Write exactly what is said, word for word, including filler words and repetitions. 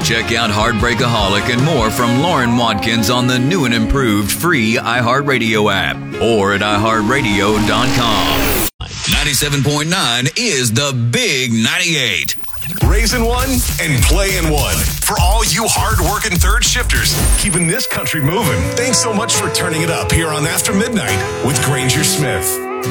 Check out Heartbreakaholic and more from Lauren Watkins on the new and improved free iHeartRadio app or at i heart radio dot com. ninety-seven point nine is the Big ninety-eight. Raising one and playing one. For all you hard-working third shifters, keeping this country moving. Thanks so much for turning it up here on After Midnight with Granger Smith.